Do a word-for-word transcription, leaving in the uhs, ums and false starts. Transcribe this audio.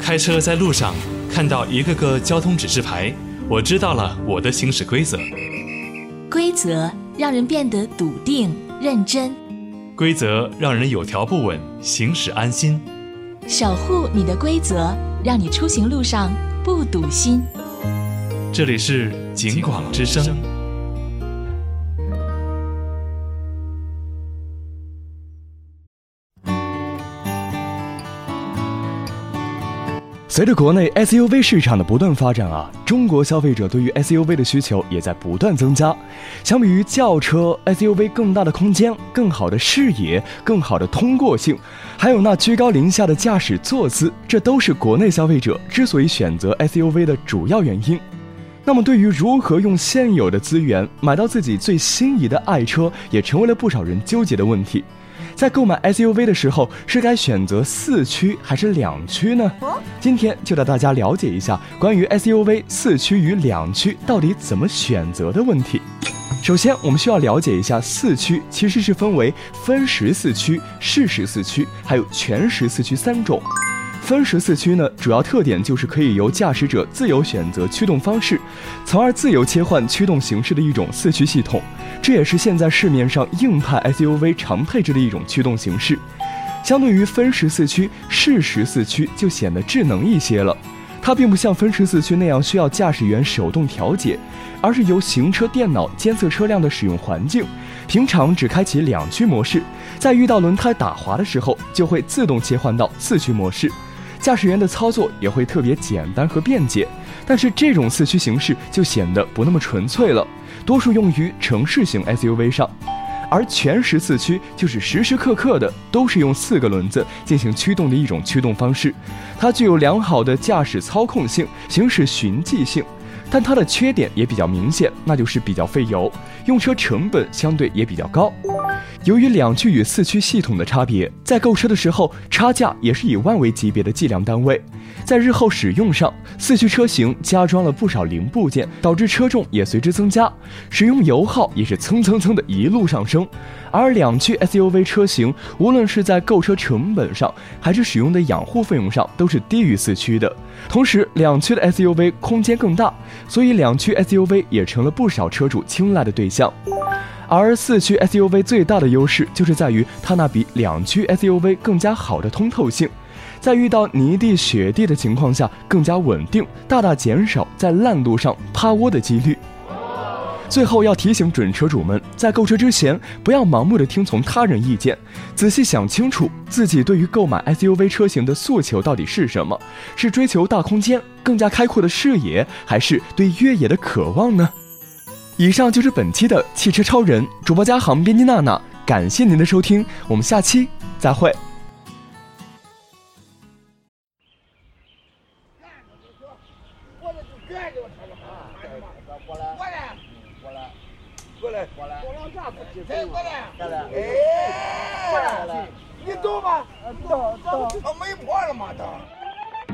开车在路上看到一个个交通指示牌，我知道了我的行驶规则。 规则让人变得笃定认真， 规则让人有条不紊，行驶安心。 守护你的规则，让你出行路上不堵心。 这里是警广之声。 随着国内 S U V 市场的不断发展啊，中国消费者对于 S U V 的需求也在不断增加。相比于轿车 ，S U V 更大的空间、更好的视野、更好的通过性，还有那居高临下的驾驶坐姿，这都是国内消费者之所以选择 S U V 的主要原因。那么对于如何用现有的资源买到自己最心仪的爱车，也成为了不少人纠结的问题。在购买 S U V 的时候，是该选择四驱还是两驱呢？今天就带大家了解一下关于 S U V 四驱与两驱到底怎么选择的问题。首先，我们需要了解一下四驱其实是分为分时四驱、适时四驱，还有全时四驱三种。分时四驱呢，主要特点就是可以由驾驶者自由选择驱动方式，从而自由切换驱动形式的一种四驱系统。这也是现在市面上硬派 S U V 常配置的一种驱动形式。相对于分时四驱，适时四驱就显得智能一些了。它并不像分时四驱那样需要驾驶员手动调节，而是由行车电脑监测车辆的使用环境，平常只开启两驱模式，在遇到轮胎打滑的时候，就会自动切换到四驱模式。驾驶员的操作也会特别简单和便捷，但是这种四驱形式就显得不那么纯粹了，多数用于城市型 S U V 上。而全时四驱就是时时刻刻的都是用四个轮子进行驱动的一种驱动方式，它具有良好的驾驶操控性、行驶循迹性，但它的缺点也比较明显，那就是比较费油，用车成本相对也比较高。由于两驱与四驱系统的差别，在购车的时候差价也是以万为级别的计量单位。在日后使用上，四驱车型加装了不少零部件，导致车重也随之增加，使用油耗也是蹭蹭蹭的一路上升。而两驱 S U V 车型，无论是在购车成本上，还是使用的养护费用上，都是低于四驱的。同时，两驱的 S U V 空间更大，所以两驱 S U V 也成了不少车主青睐的对象。而四驱 S U V 最大的优势就是在于它那比两驱 S U V 更加好的通透性，在遇到泥地、雪地的情况下更加稳定，大大减少在烂路上趴窝的几率。最后要提醒准车主们，在购车之前不要盲目的听从他人意见，仔细想清楚自己对于购买 S U V 车型的诉求到底是什么，是追求大空间、更加开阔的视野，还是对越野的渴望呢？以上就是本期的汽车超人，主播嘉航，编辑娜娜，感谢您的收听，我们下期再会。 过来，过来，过来，哎，过来，你走吧，走走，没破了嘛，都。